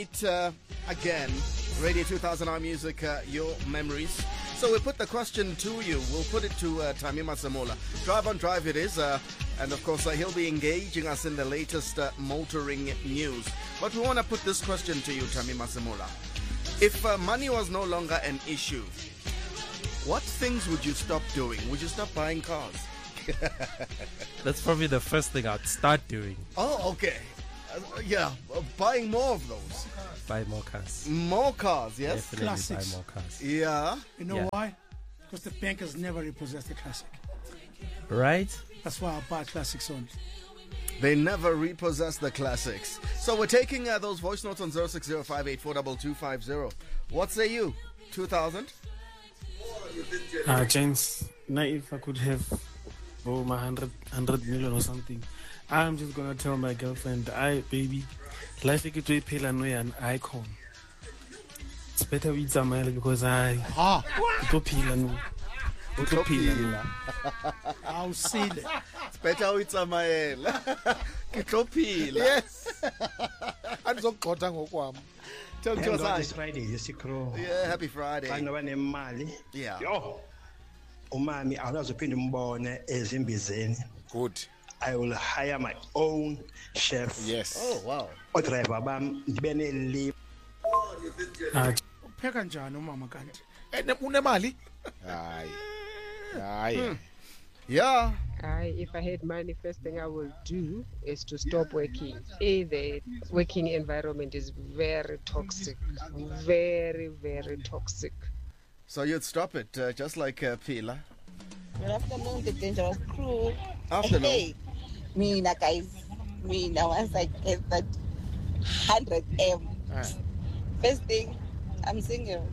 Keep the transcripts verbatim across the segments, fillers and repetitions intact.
It, uh, again, Radio two thousand R Music, uh, your memories. So we put the question to you. We'll put it to uh, Thami Masemola. Drive on Drive it is. Uh, and of course, uh, he'll be engaging us in the latest uh, motoring news. But we want to put this question to you, Thami Masemola. If uh, money was no longer an issue, what things would you stop doing? Would you stop buying cars? That's probably the first thing I'd start doing. Oh, okay. Uh, yeah, uh, buying more of those. Buy more cars. More cars, yes? Definitely Classics. buy more cars. Yeah. You know Yeah. why? Because the bankers never repossessed the classic. Right? That's why I buy classics only. They never repossess the classics. So we're taking uh, those voice notes on zero six zero five eight four two two five zero. What say you? two thousand? Uh, James, now if I could have oh, my hundred, hundred million or something, I'm just gonna tell my girlfriend, I baby, life is to pay an icon. It's better with Zamel because I Ah, to peel and to peel. I'll see it. It's better with Samael. Kitopila. Yes. Andizogqotha ngokwami. Talk to us. This Hi. Friday yesikro. Yeah, happy Friday. Xa ngoba nemali. Yeah. Yo. Umami awunazophinde umbone ezimbizeni. Good. I will hire my own chef. Yes. Oh, wow. Odriver bam ndibe ne Uh, Pheka njani umama kanti? Ene unemali? Hayi. Hayi. Yeah. I, if I had money, first thing I will do is to stop working. A, the working environment is very toxic, very, very toxic. So you'd stop it, uh, just like uh, Pila. Good afternoon, the dangerous crew. Afternoon. Hey, Mina, guys. Mina, once I get that one hundred M. Ah. First thing, I'm single.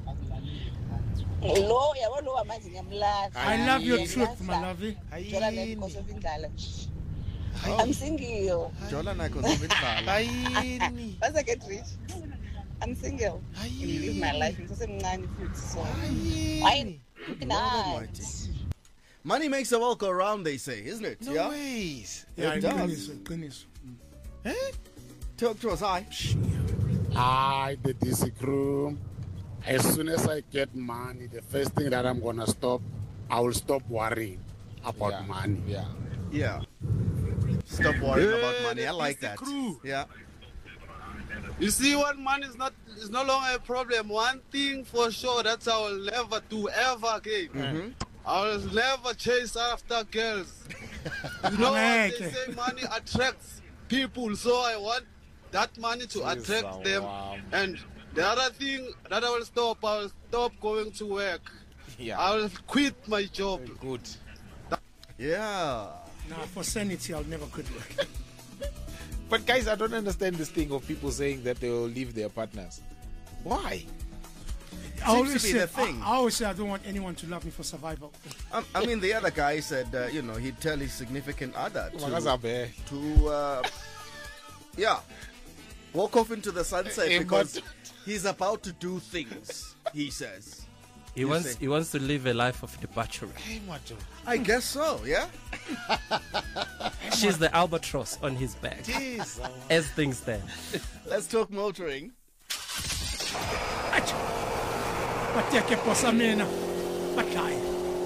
Lo, yabo lo manje ngiyamlaza. I love your Aye. truth, my lovey. Jola le because of indlala. I'm single. Jola na kozovindala. Hayini. Once I get rich, I'm single. I live my life. Ngisemncane futhi so. Why not? Money makes the world go round, they say, isn't it? No yeah. ways. Yeah, It does. qiniso, qiniso. Eh? Talk to us. Hi. Hi, the D C crew. As soon as I get money, the first thing that I'm gonna stop, I will stop worrying about Yeah. money. Yeah. Yeah. Stop worrying Yeah, about money. I the like P C that. crew. Yeah. You see, when money is not is no longer a problem, one thing for sure that I will never do ever again. Mm-hmm. I will never chase after girls. You know what they say, money attracts people, so I want that money to Jeez, attract them. wow. And the other thing that I will stop, I will stop going to work. Yeah. I will quit my job. Very good. Yeah. Nah, for sanity, I'll never quit work. But guys, I don't understand this thing of people saying that they will leave their partners. Why? I always, to be say, the thing. I, I always say I don't want anyone to love me for survival. Um, I mean, the other guy said, uh, you know, he'd tell his significant other to, Makazabe. to uh, yeah, walk off into the sunset Eh, because but- he's about to do things, he says. He You wants say. he wants to live a life of debauchery. Hey, macho. I guess so, yeah? She's the albatross on his back. Jeez. As things stand. Let's talk motoring. Bateke posa mina. Batlaya.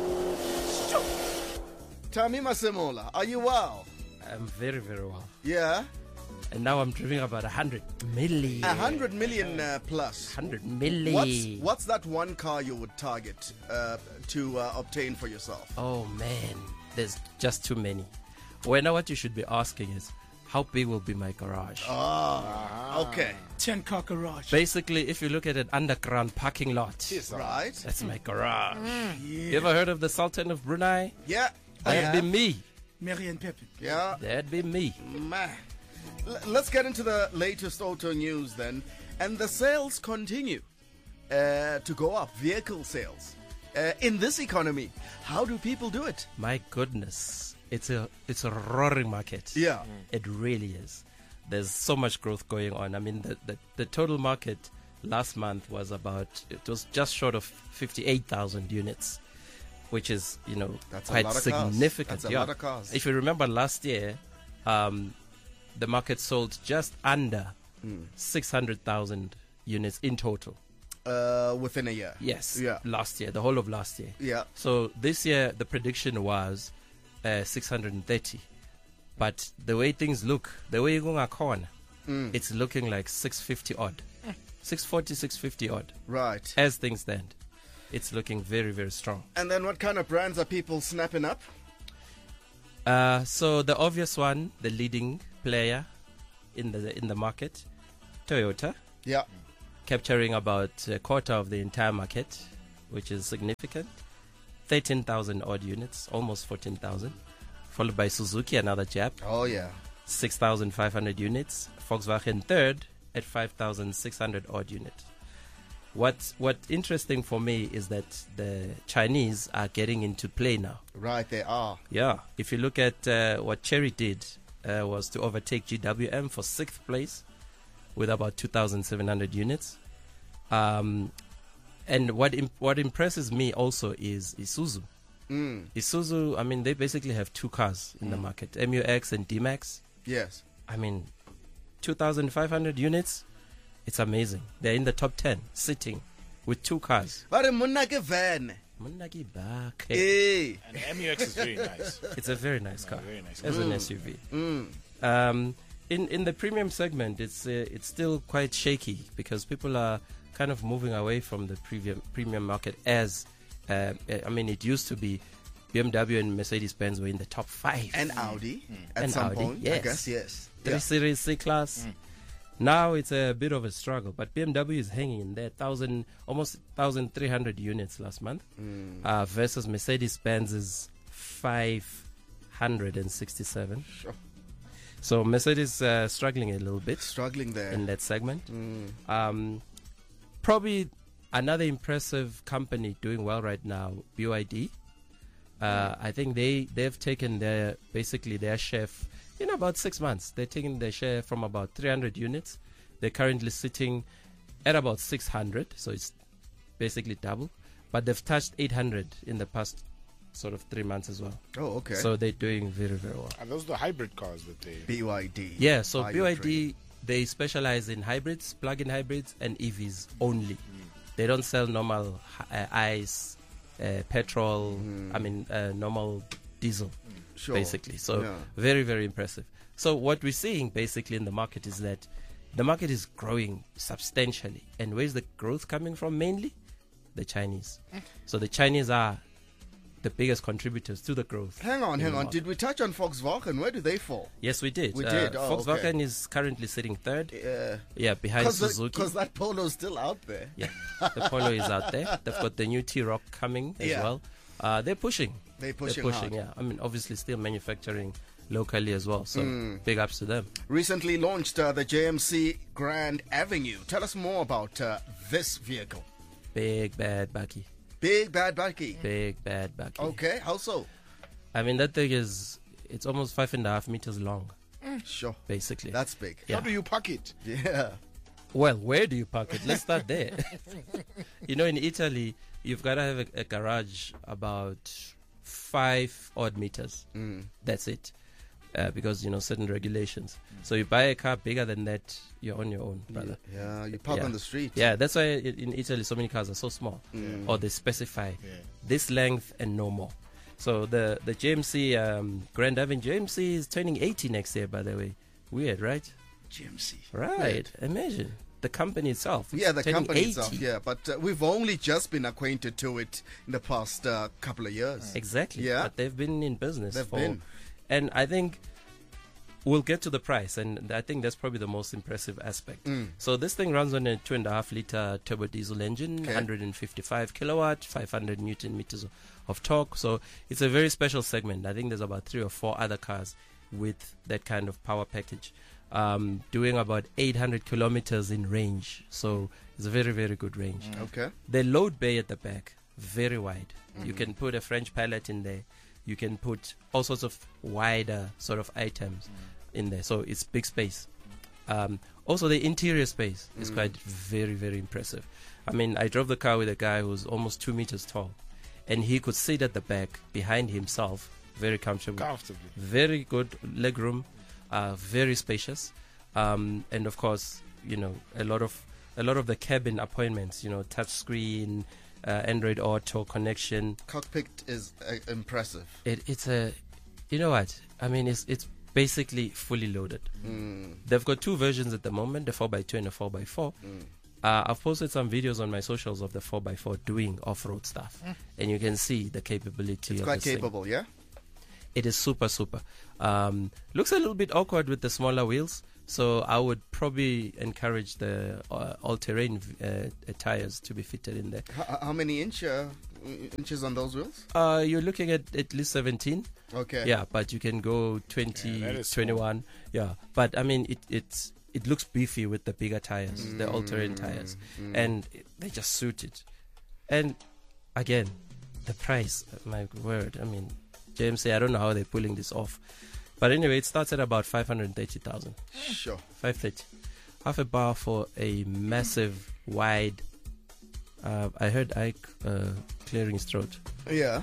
Thami Masemola, are you well? I'm very, very well. Yeah? And now I'm driving about a hundred million. A hundred million uh, plus. Hundred million. What's, what's that one car you would target uh, to uh, obtain for yourself? Oh man, there's just too many. Well, now what you should be asking is, how big will be my garage? Ah, okay. ten car garage. Basically, if you look at an underground parking lot, Jeez, Right? that's my garage. Yeah. You ever heard of the Sultan of Brunei? Yeah. I That'd have. be me. Mary and Pepe. Yeah. That'd be me. Meh. L- let's get into the latest auto news then. And the sales continue uh, to go up, vehicle sales. Uh, in this economy, how do people do it? My goodness, it's a it's a roaring market. Yeah. It really is. There's so much growth going on. I mean, the, the, the total market last month was about, it was just short of fifty-eight thousand units, which is, you know, That's a quite lot of cars. significant. That's a Yeah. lot of cars. If you remember last year, um, the market sold just under six hundred thousand units in total. Uh, within a year. Yes. Yeah. Last year, the whole of last year. Yeah. So this year, the prediction was uh, six hundred thirty. But the way things look, the way you're going to corner, Mm. it's looking like six fifty odd. six forty, six fifty odd. Right. As things stand. It's looking very, very strong. And then what kind of brands are people snapping up? Uh, so the obvious one, the leading player in the in the market, Toyota. Yeah. Capturing about a quarter of the entire market, which is significant. thirteen thousand odd units, almost fourteen thousand. Followed by Suzuki, another Jap. Oh, yeah. six thousand five hundred units. Volkswagen third at five thousand six hundred odd units. What's what interesting for me is that the Chinese are getting into play now. Right, they are. Yeah. If you look at uh, what Chery did, uh, was to overtake G W M for sixth place with about two thousand seven hundred units. Um, and what imp- what impresses me also is Isuzu. Mm. Isuzu, I mean, they basically have two cars in the market, M U X and D-Max. Yes. I mean, two thousand five hundred units, it's amazing. They're in the top ten, sitting with two cars. But Munake van. Munake back. Hey. And the M U X is very nice. It's a very nice car. very nice As car. an Mm. S U V. Mm. Um, in in the premium segment, it's uh, it's still quite shaky because people are kind of moving away from the premium premium market. As uh, I mean, it used to be B M W and Mercedes-Benz were in the top five, And Audi at and some Audi, point. yes. I guess, yes. Three Yeah. Series, C Class. Now it's a bit of a struggle, but B M W is hanging in there, thousand almost thousand three hundred units last month, Mm. uh, versus Mercedes-Benz's five hundred and sixty-seven. Sure. So Mercedes uh, struggling a little bit, Struggling there. in that segment. Mm. Um, probably another impressive company doing well right now, B Y D. Uh, I think they they've taken their basically their share f- in about six months. They're taking their share from about three hundred units. They're currently sitting at about six hundred, so it's basically double. But they've touched eight hundred in the past sort of three months as well. Oh, okay. So they're doing very, very well. Are those the hybrid cars that they... B Y D. Yeah, so Bio B Y train. D, they specialize in hybrids, plug-in hybrids, and E Vs only. They don't sell normal uh, ICE, uh, petrol, I mean, uh, normal diesel, Sure. basically. So Yeah. very, very impressive. So what we're seeing basically in the market is that the market is growing substantially. And where's the growth coming from mainly? The Chinese. So the Chinese are the biggest contributors to the growth. Hang on, in hang the on. market. Did we touch on Volkswagen? Where do they fall? Yes, we did. We Uh, did. Oh, Volkswagen okay. is currently sitting third. Yeah. Yeah, behind Suzuki. Because that Polo's still out there. Yeah, the Polo is out there. They've got the new T-Roc coming as Yeah. well. Uh, they're pushing. They're pushing They're pushing, hard. yeah. I mean, obviously still manufacturing locally as well. So Mm. big ups to them. Recently launched uh, the J M C Grand Avenue. Tell us more about uh, this vehicle. Big bad Bucky. Big Bad Bucky. Big bad Bucky. Okay, how so? I mean, that thing is, it's almost five and a half meters long, Sure. basically. That's big. Yeah. How do you pack it? Yeah. Well, where do you park it? Let's start there. You know, in Italy, you've got to have a, a garage about five odd meters. Mm. That's it. Uh, because, you know, certain regulations. So you buy a car bigger than that, you're on your own, brother. Yeah, you park Yeah. on the street. Yeah, that's why i- in Italy so many cars are so small. Mm. Or they specify Yeah. this length and no more. So the, the J M C um, Grand Avenue, J M C is turning eighty next year, by the way. Weird, right? G M C. Right. Imagine. The company itself. Yeah, the turning company eighty. itself. Yeah, but uh, we've only just been acquainted to it in the past uh, couple of years. Exactly. Yeah. But they've been in business They've for. been. And I think we'll get to the price, and I think that's probably the most impressive aspect. Mm. So this thing runs on a two and a half liter turbo diesel engine, Okay. one hundred fifty-five kilowatt, five hundred newton meters of, of torque. So it's a very special segment. I think there's about three or four other cars with that kind of power package, um, doing about eight hundred kilometers in range. So it's a very, very good range. Okay. The load bay at the back, very wide. You Mhm. can put a French pallet in there. You can put all sorts of wider sort of items in there. So it's big space. Um, also, the interior space is Mm. quite very, very impressive. I mean, I drove the car with a guy who's almost two meters tall, and he could sit at the back behind himself, very comfortable. Comfortably. Very good leg room, uh, very spacious. Um, and of course, you know, a lot of a lot of the cabin appointments, you know, touch screen, uh, Android Auto connection. Cockpit is uh, impressive. It, it's a, you know what? I mean, it's it's basically fully loaded. Mm. They've got two versions at the moment, the four by two and the four by four. Mm. Uh, I've posted some videos on my socials of the four by four doing off-road stuff, Mm. and you can see the capability. It's of quite this capable, thing. yeah? It is super, super. Um, looks a little bit awkward with the smaller wheels, so I would probably encourage the uh, all-terrain uh, tires to be fitted in there. How, how many inch uh, inches on those wheels? Uh, you're looking at at least seventeen. Okay. Yeah, but you can go twenty, Yeah, that is twenty-one. Yeah, but I mean, it it's it looks beefy with the bigger tires, Mm. the all-terrain tires, Mm. and it, they just suit it. And again, the price, my word, I mean, J M C, I don't know how they're pulling this off. But anyway, it starts at about five hundred thirty thousand. Sure. five thirty. Half a bar for a massive, wide. Uh, I heard Ike uh, clearing his throat. Yeah.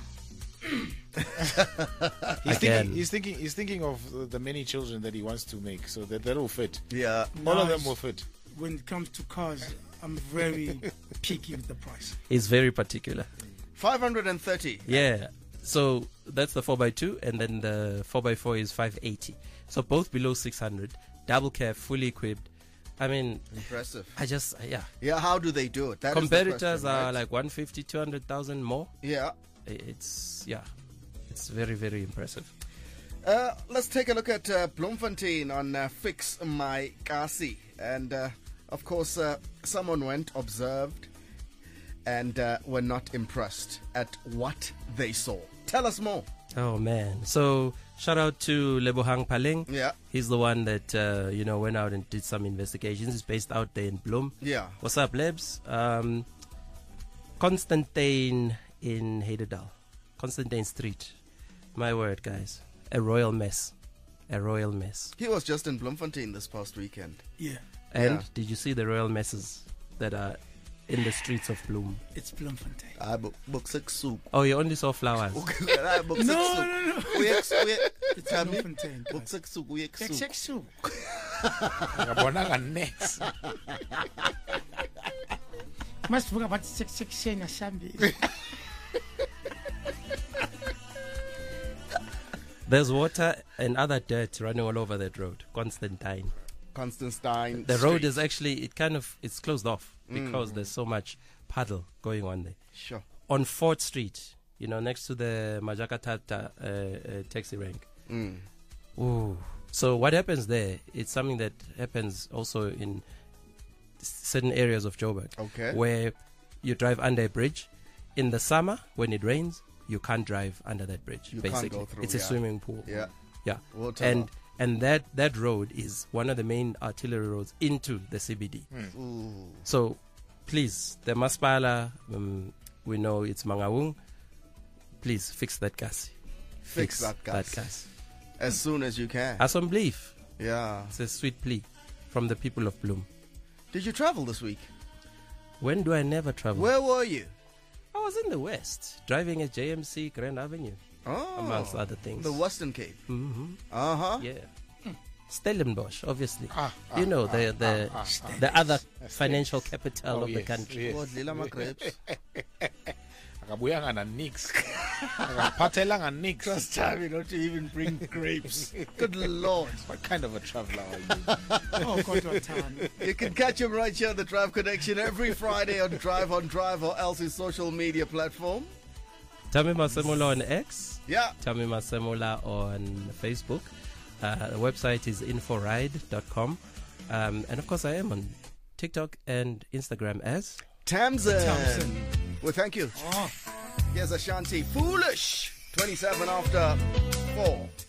He's Again. thinking, he's thinking. He's thinking of uh, the many children that he wants to make, so that that will fit. Yeah. All of Now, them will fit. When it comes to cars, I'm very picky with the price. He's very particular. five hundred thirty. Yeah. So that's the four by two, and then the four by four is five eighty. So both below six hundred. Double cab, fully equipped. I mean, Impressive. I just, yeah. Yeah, how do they do it? That is the Competitors question, are right? like one fifty, two hundred thousand more. Yeah. It's, yeah. It's very, very impressive. Uh, let's take a look at uh, Bloemfontein on uh, Fix My Kasi. And, uh, of course, uh, someone went, observed, and uh, were not impressed at what they saw. Tell us more. Oh, man. So, shout out to Lebohang Paleng. Yeah. He's the one that, uh, you know, went out and did some investigations. He's based out there in Bloem. Yeah. What's up, Lebs? Um, Constantine in Heidedal. Constantine Street. My word, guys. A royal mess. A royal mess. He was just in Bloemfontein this past weekend. Yeah, And Yeah. did you see the royal messes that are in the streets of Bloem? it's Bloemfontein. I book book six soup. Oh, you only saw flowers. I book six No, soup. no, no. We ex- we It's tell me. Bloemfontein. Book six soup. We ex- Check, soup. check, soup. Ngabonanga next. Must forget about check, check, shena shambi. There's water and other dirt running all over that road. Constantine. Constantine. The road Street. is actually, it kind of, it's closed off because Mm. there's so much puddle going on there. Sure. On Fort Street, you know, next to the Majakatata uh, uh, taxi rank. Mm. Ooh. So what happens there? It's something that happens also in certain areas of Joburg. Okay. Where you drive under a bridge. In the summer, when it rains, you can't drive under that bridge. You can't basically, go through, it's a yeah. swimming pool. Yeah. Yeah. Water. And and that that road is one of the main artillery roads into the C B D. Ooh. So, please, the Maspala, um, we know it's Mangaung. Please fix that gas. Fix that gas. gas. As soon as you can. Assembly. Yeah. It's a sweet plea from the people of Bloem. Did you travel this week? When do I never travel? Where were you? I was in the West, driving at J M C Grand Avenue, Oh. amongst other things. The Western Cape. hmm Uh huh. Yeah. Stellenbosch, obviously. Ah, ah, you know, ah, the the, ah, ah, the other financial capital Oh, of the yes, country. yes. Godlila Magrapes. Akabuyanga na nix. Akaphathelanga nix. First time you not to even bring grapes. Good Lord. What kind of a traveler are you? Oh, God, what time. You can catch him right here on the Drive Connection every Friday on Drive on Drive or else his social media platform. Tami Masemola on X. Yeah. Tami Masemola on Facebook. Uh, the website is inforide dot com. Um, and of course, I am on TikTok and Instagram as Tamsin. Tamsin. Well, thank you. Oh. Here's Ashanti. Foolish. twenty-seven after four.